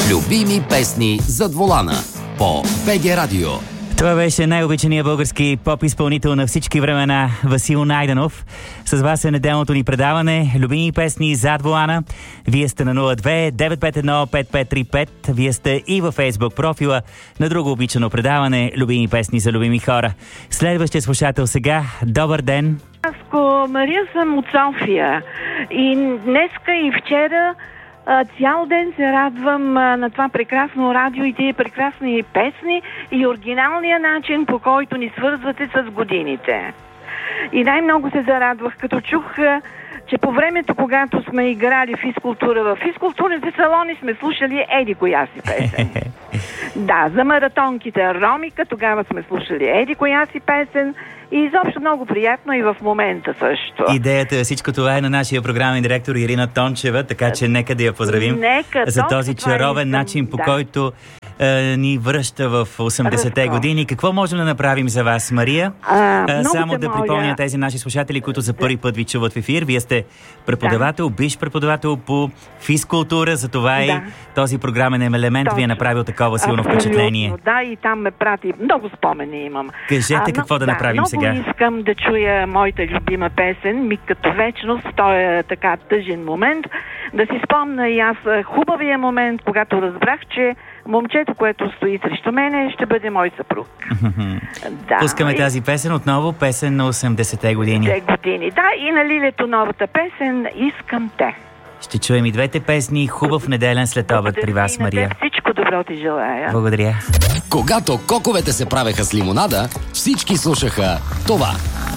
Любими песни зад волана по БГ Радио. Това беше най-обичания български поп-изпълнител на всички времена Васил Найденов. С вас е неделното ни предаване Любими песни зад волана. Вие сте на 02-951-5535. Вие сте и във Фейсбук профила на друго обичано предаване Любими песни за любими хора. Следващия слушател сега. Добър ден! Мария съм от София и днеска и вчера цял ден се радвам на това прекрасно радио и тия прекрасни песни и оригиналния начин, по който ни свързвате с годините. И най-много се зарадвах, като чух, че по времето, когато сме играли физкултура, в физкултурните салони сме слушали еди коя си песен. Да, за маратонките Ромика тогава сме слушали еди коя си песен и изобщо много приятно и в момента също. Идеята всичко това е на нашия програмен директор Ирина Тончева, така че нека да я поздравим за този чаровен начин, по който ни връща в 80-те години. Какво можем да направим за вас, Мария? Само да припомня тези наши слушатели, които за първи път ви чуват в ефир. Вие сте преподавател, биш преподавател по физкултура, за това и този програмен елемент ви е направил такова силно впечатление. Да, и там ме прати. Много спомени имам. Кажете какво да направим сега. Много искам да чуя моята любима песен "Миг като вечност", в този така тъжен момент. Да си спомня и аз хубавия момент, когато разбрах, че момчето, което стои срещу мене, ще бъде мой съпруг. Да. Пускаме тази песен отново, песен на 80-те години. Да, и на Лилето новата песен "Искам те". Ще чуем и двете песни. Хубав неделен следобед при вас, Мария. Всичко добро ти желая. Благодаря. Когато коковете се правеха с лимонада, всички слушаха това.